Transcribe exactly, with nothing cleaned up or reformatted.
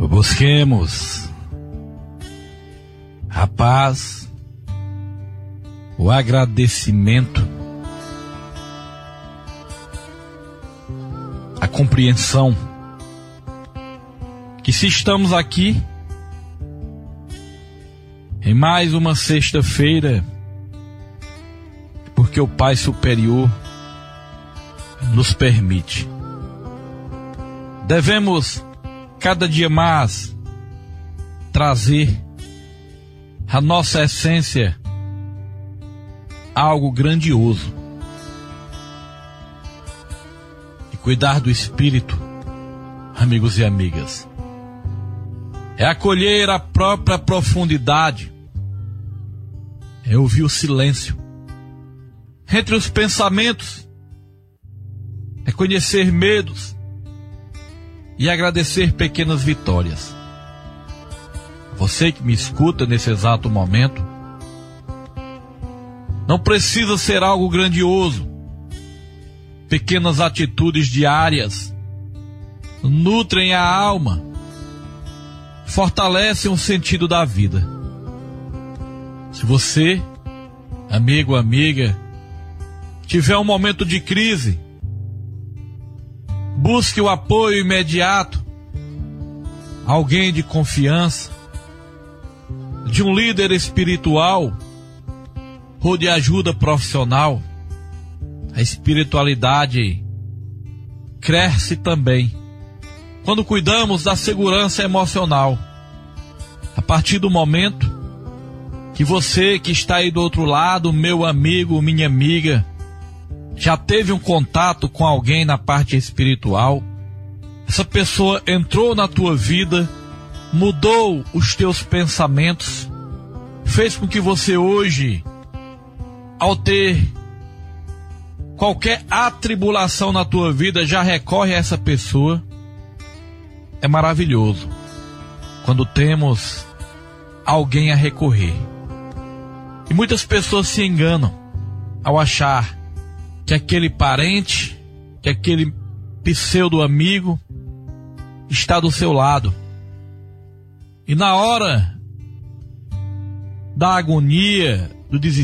Busquemos a paz, o agradecimento, a compreensão que se estamos aqui em mais uma sexta-feira, porque o Pai Superior nos permite. Devemos cada dia mais trazer a nossa essência algo grandioso e cuidar do espírito, amigos e amigas, é acolher a própria profundidade, é ouvir o silêncio entre os pensamentos, é conhecer medos e agradecer pequenas vitórias. Você que me escuta nesse exato momento, não precisa ser algo grandioso. Pequenas atitudes diárias nutrem a alma, fortalecem o sentido da vida. Se você, amigo, amiga, tiver um momento de crise, busque o apoio imediato, alguém de confiança, de um líder espiritual ou de ajuda profissional. A espiritualidade cresce também quando cuidamos da segurança emocional. A partir do momento que você que está aí do outro lado, meu amigo, minha amiga, já teve um contato com alguém na parte espiritual, essa pessoa entrou na tua vida, mudou os teus pensamentos, fez com que você hoje, ao ter qualquer atribulação na tua vida, já recorre a essa pessoa. É maravilhoso quando temos alguém a recorrer. E muitas pessoas se enganam ao achar que aquele parente, que aquele pseudo amigo está do seu lado. E na hora da agonia, do desespero,